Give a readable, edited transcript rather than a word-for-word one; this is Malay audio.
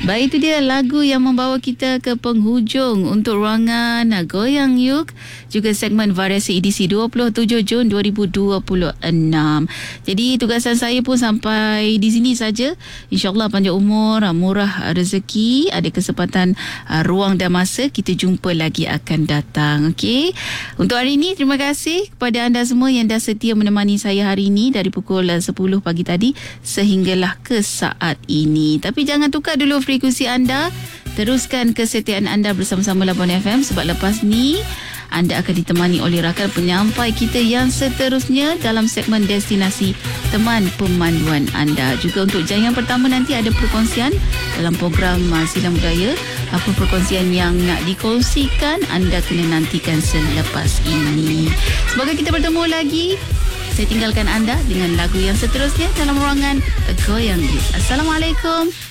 Baik, itu dia lagu yang membawa kita ke penghujung untuk ruangan Goyang Yuk, juga segmen variasi edisi 27 Jun 2026. Jadi tugasan saya pun sampai di sini saja. InsyaAllah panjang umur, murah rezeki, ada kesempatan ruang dan masa kita jumpa lagi akan datang. Okey. Untuk hari ini, terima kasih kepada anda semua yang dah setia menemani saya hari ini dari pukul 10 pagi tadi sehinggalah ke saat ini. Tapi jangan tukar dulu frekuensi anda. Teruskan kesetiaan anda bersama-sama Labuan FM, sebab lepas ni anda akan ditemani oleh rakan penyampai kita yang seterusnya dalam segmen destinasi teman pemanduan anda. Juga untuk jam yang pertama nanti ada perkongsian dalam program Silang Budaya. Apa perkongsian yang nak dikongsikan, anda kena nantikan selepas ini. Semoga kita bertemu lagi. Saya tinggalkan anda dengan lagu yang seterusnya dalam ruangan Goyang Yuk. Assalamualaikum.